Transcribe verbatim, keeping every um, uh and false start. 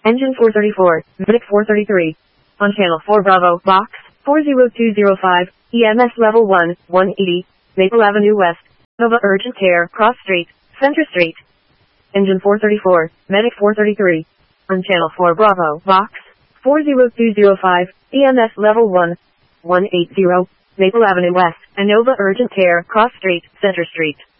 Engine four thirty-four, Medic four thirty-three. On channel four Bravo, box four zero two zero five, E M S level one, one eighty, Maple Avenue West, Nova Urgent Care, Cross Street, Center Street. Engine four thirty-four, Medic four thirty-three. On channel four Bravo, box four zero two zero five, E M S level one, one eighty, Maple Avenue West, and Nova Urgent Care, Cross Street, Center Street.